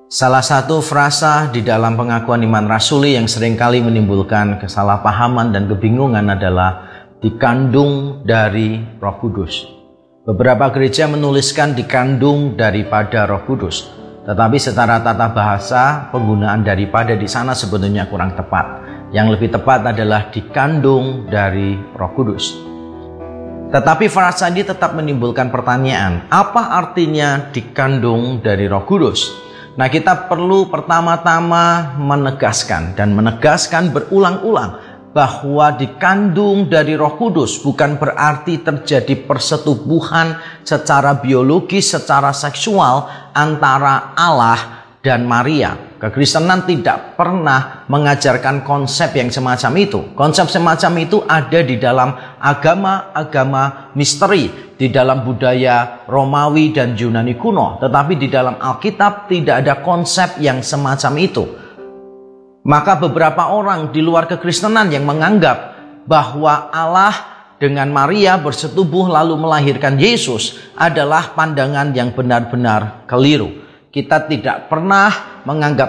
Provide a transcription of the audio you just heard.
Salah satu frasa di dalam pengakuan iman rasuli yang seringkali menimbulkan kesalahpahaman dan kebingungan adalah dikandung dari Roh Kudus. Beberapa gereja menuliskan dikandung daripada Roh Kudus, tetapi secara tata bahasa penggunaan daripada di sana sebenarnya kurang tepat. Yang lebih tepat adalah dikandung dari Roh Kudus. Tetapi frasa ini tetap menimbulkan pertanyaan, apa artinya dikandung dari Roh Kudus? Nah, kita perlu pertama-tama menegaskan berulang-ulang bahwa dikandung dari Roh Kudus bukan berarti terjadi persetubuhan secara biologis, secara seksual antara Allah dan Maria. Kekristenan tidak pernah mengajarkan konsep yang semacam itu. Konsep semacam itu ada di dalam agama-agama misteri, di dalam budaya Romawi dan Yunani kuno. Tetapi di dalam Alkitab tidak ada konsep yang semacam itu. Maka beberapa orang di luar kekristenan yang menganggap bahwa Allah dengan Maria bersetubuh lalu melahirkan Yesus adalah pandangan yang benar-benar keliru. Kita tidak pernah menganggap